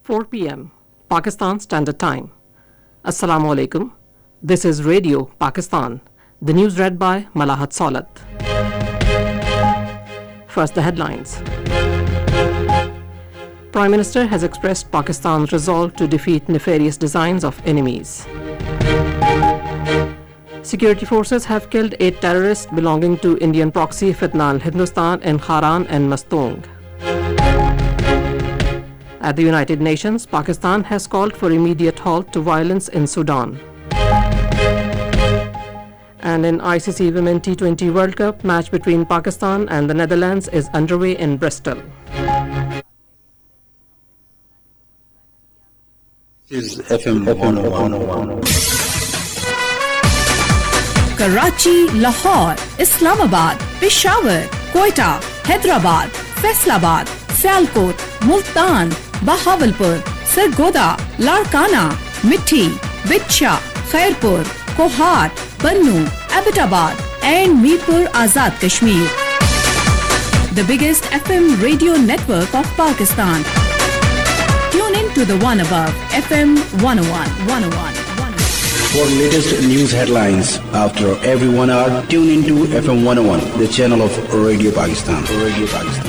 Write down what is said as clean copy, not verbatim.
4 p.m. Pakistan Standard Time. Assalamu alaikum. This is Radio Pakistan. The news read by Malahat Solat. First, the headlines. Prime Minister has expressed Pakistan's resolve to defeat nefarious designs of enemies. Security forces have killed 8 terrorists belonging to Indian proxy Fitna al-Hindustan in Haran and Mastung. At the United Nations, Pakistan has called for immediate halt to violence in Sudan. And in ICC Women T20 World Cup, match between Pakistan and the Netherlands is underway in Bristol. This is FM 101. Karachi, Lahore, Islamabad, Peshawar, Quetta, Hyderabad, Faisalabad, Sialkot, Multan, Bahawalpur, Sargodha, Larkana, Mithi, Bichha, Khairpur, Kohat, Bannu, Abbottabad and Mirpur Azad Kashmir. The biggest FM radio network of Pakistan. Tune in to the one above, FM 101. For latest news headlines after every 1 hour, tune into FM 101, the channel of Radio Pakistan.